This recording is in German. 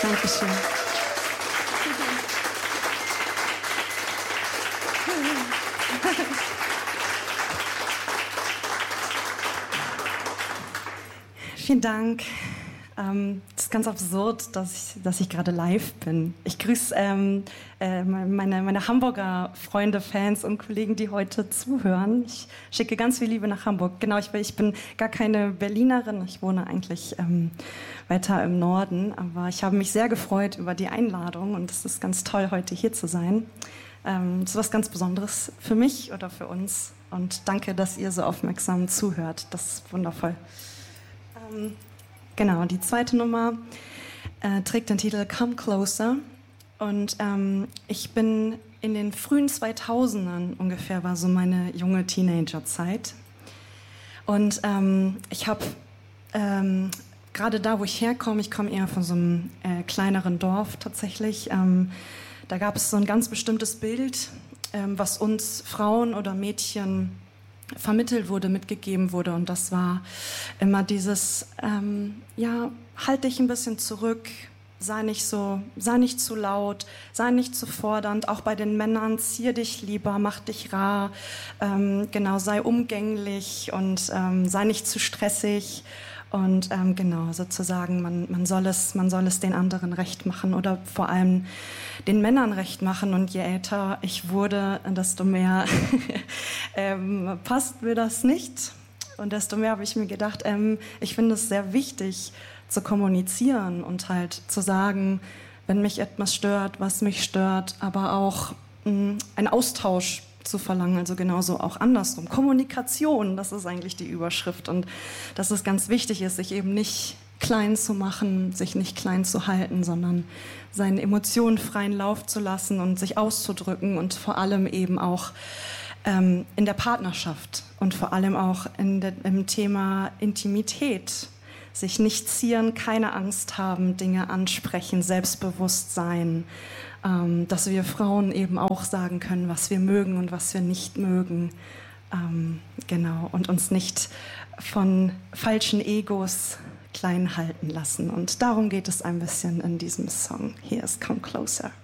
Dankeschön. Vielen Dank. Es ist ganz absurd, dass ich gerade live bin. Ich grüße meine Hamburger Freunde, Fans und Kollegen, die heute zuhören. Ich schicke ganz viel Liebe nach Hamburg. Genau, ich bin gar keine Berlinerin. Ich wohne eigentlich weiter im Norden. Aber ich habe mich sehr gefreut über die Einladung und es ist ganz toll, heute hier zu sein. Es ist was ganz Besonderes für mich oder für uns. Und danke, dass ihr so aufmerksam zuhört. Das ist wundervoll. Genau, die zweite Nummer trägt den Titel Come Closer und ich bin in den frühen 2000ern ungefähr, war so meine junge Teenagerzeit und ich habe gerade da, wo ich herkomme, ich komme eher von so einem kleineren Dorf tatsächlich, da gab es so ein ganz bestimmtes Bild, was uns Frauen oder Mädchen vermittelt wurde, mitgegeben wurde und das war immer dieses, halt dich ein bisschen zurück, sei nicht zu laut, sei nicht zu fordernd, auch bei den Männern, zier dich lieber, mach dich rar, sei umgänglich und sei nicht zu stressig und sozusagen, man soll es den anderen recht machen oder vor allem den Männern recht machen und je älter ich wurde, desto mehr passt mir das nicht und desto mehr habe ich mir gedacht, ich finde es sehr wichtig zu kommunizieren und halt zu sagen, wenn mich etwas stört, was mich stört, aber auch einen Austausch zu verlangen, also genauso auch andersrum. Kommunikation, das ist eigentlich die Überschrift und dass es ganz wichtig ist, sich eben nicht klein zu machen, sich nicht klein zu halten, sondern seinen Emotionen freien Lauf zu lassen und sich auszudrücken und vor allem eben auch in der Partnerschaft und vor allem auch im Thema Intimität. Sich nicht zieren, keine Angst haben, Dinge ansprechen, selbstbewusst sein, dass wir Frauen eben auch sagen können, was wir mögen und was wir nicht mögen. Und uns nicht von falschen Egos klein halten lassen. Und darum geht es ein bisschen in diesem Song. Hier ist Come Closer.